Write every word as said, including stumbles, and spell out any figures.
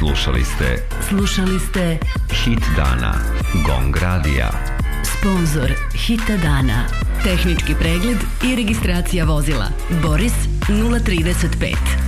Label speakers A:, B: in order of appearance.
A: Slušali ste
B: Slušali ste
A: Hit dana Gong Radija.
B: Sponzor Hita dana. Tehnički pregled i registracija vozila Boris nula trideset pet.